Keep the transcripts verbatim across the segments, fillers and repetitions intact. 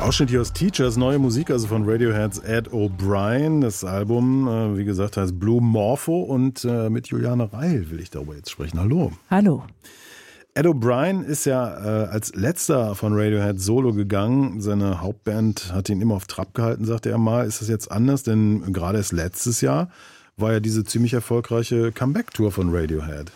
Ausschnitt hier aus Teachers, neue Musik, also von Radioheads Ed O'Brien. Das Album, äh, wie gesagt, heißt Blue Morpho und äh, mit Juliane Reil will ich darüber jetzt sprechen. Hallo. Hallo. Ed O'Brien ist ja äh, als letzter von Radiohead solo gegangen. Seine Hauptband hat ihn immer auf Trab gehalten, sagte er mal. Ist das jetzt anders? Denn gerade erst letztes Jahr war ja diese ziemlich erfolgreiche Comeback-Tour von Radiohead.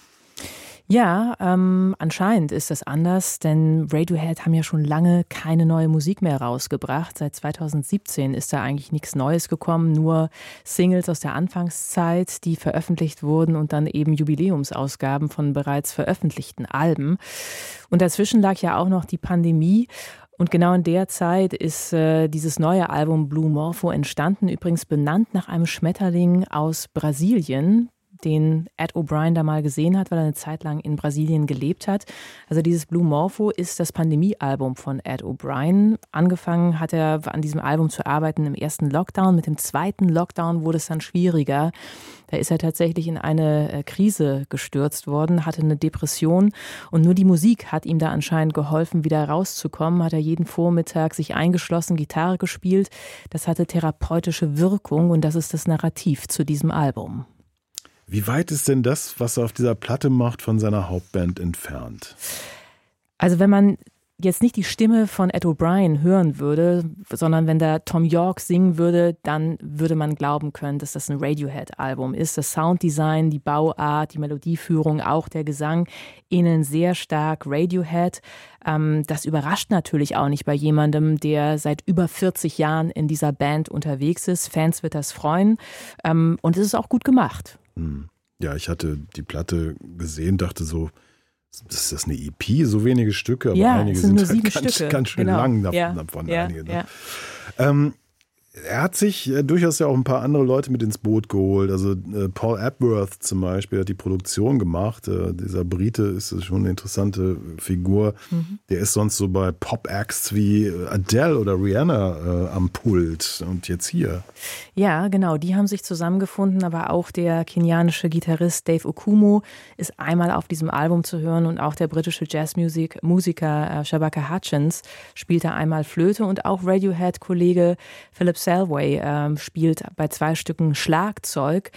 Ja, ähm, anscheinend ist das anders, denn Radiohead haben ja schon lange keine neue Musik mehr rausgebracht. Seit zweitausendsiebzehn ist da eigentlich nichts Neues gekommen, nur Singles aus der Anfangszeit, die veröffentlicht wurden und dann eben Jubiläumsausgaben von bereits veröffentlichten Alben. Und dazwischen lag ja auch noch die Pandemie. Und genau in der Zeit ist äh, dieses neue Album Blue Morpho entstanden, übrigens benannt nach einem Schmetterling aus Brasilien, den Ed O'Brien da mal gesehen hat, weil er eine Zeit lang in Brasilien gelebt hat. Also dieses Blue Morpho ist das Pandemie-Album von Ed O'Brien. Angefangen hat er an diesem Album zu arbeiten im ersten Lockdown. Mit dem zweiten Lockdown wurde es dann schwieriger. Da ist er tatsächlich in eine Krise gestürzt worden, hatte eine Depression und nur die Musik hat ihm da anscheinend geholfen, wieder rauszukommen. Hat er jeden Vormittag sich eingeschlossen, Gitarre gespielt. Das hatte therapeutische Wirkung und das ist das Narrativ zu diesem Album. Wie weit ist denn das, was er auf dieser Platte macht, von seiner Hauptband entfernt? Also wenn man jetzt nicht die Stimme von Ed O'Brien hören würde, sondern wenn da Thom Yorke singen würde, dann würde man glauben können, dass das ein Radiohead-Album ist. Das Sounddesign, die Bauart, die Melodieführung, auch der Gesang ähneln sehr stark Radiohead. Ähm, das überrascht natürlich auch nicht bei jemandem, der seit über vierzig Jahren in dieser Band unterwegs ist. Fans wird das freuen. Ähm, und es ist auch gut gemacht. Ja, ich hatte die Platte gesehen, dachte so, ist das eine E P? So wenige Stücke, aber ja, einige sind, sind nur halt sieben ganz, Stücke. ganz schön genau. lang davon. Ja, davon ja, einige, ne? ja. Ähm, er hat sich äh, durchaus ja auch ein paar andere Leute mit ins Boot geholt. Also äh, Paul Epworth zum Beispiel hat die Produktion gemacht. Äh, dieser Brite ist schon eine interessante Figur. Mhm. Der ist sonst so bei Pop-Acts wie Adele oder Rihanna äh, am Pult. Und jetzt hier. Ja, genau. Die haben sich zusammengefunden. Aber auch der kenianische Gitarrist Dave Okumu ist einmal auf diesem Album zu hören. Und auch der britische Jazzmusiker äh, Shabaka Hutchins spielt da einmal Flöte. Und auch Radiohead-Kollege Philip Selway äh, spielt bei zwei Stücken Schlagzeug.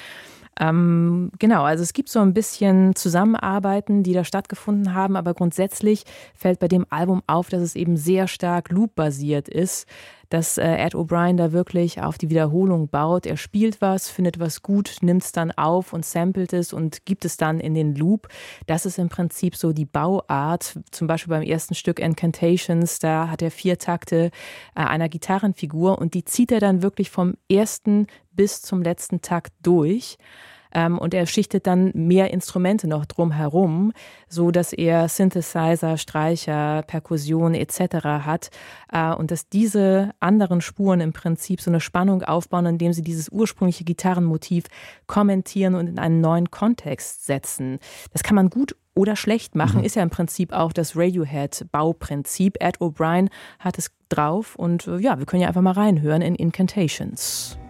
Ähm, genau, also es gibt so ein bisschen Zusammenarbeiten, die da stattgefunden haben, aber grundsätzlich fällt bei dem Album auf, dass es eben sehr stark Loop-basiert ist, dass äh, Ed O'Brien da wirklich auf die Wiederholung baut. Er spielt was, findet was gut, nimmt es dann auf und samplet es und gibt es dann in den Loop. Das ist im Prinzip so die Bauart. Zum Beispiel beim ersten Stück Incantations, da hat er vier Takte äh, einer Gitarrenfigur und die zieht er dann wirklich vom ersten bis zum letzten Takt durch. Ähm, und er schichtet dann mehr Instrumente noch drumherum, so dass er Synthesizer, Streicher, Perkussion et cetera hat äh, und dass diese anderen Spuren im Prinzip so eine Spannung aufbauen, indem sie dieses ursprüngliche Gitarrenmotiv kommentieren und in einen neuen Kontext setzen. Das kann man gut oder schlecht machen, mhm. ist ja im Prinzip auch das Radiohead-Bauprinzip. Ed O'Brien hat es drauf und äh, ja, wir können ja einfach mal reinhören in Incantations.